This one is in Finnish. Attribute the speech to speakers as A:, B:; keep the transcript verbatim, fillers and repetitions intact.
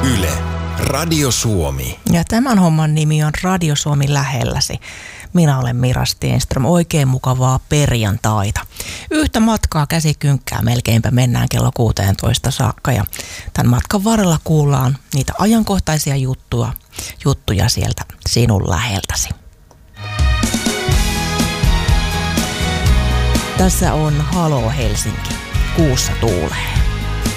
A: Yle, Radio Suomi.
B: Ja tämän homman nimi on Radio Suomi lähelläsi. Minä olen Mira Stenström. Oikein mukavaa perjantaita. Yhtä matkaa käsikynkkää melkeinpä mennään kello kuusitoista saakka. Ja tämän matkan varrella kuullaan niitä ajankohtaisia juttuja, juttuja sieltä sinun läheltäsi. Tässä on Halo Helsinki. Kuussa tuulee.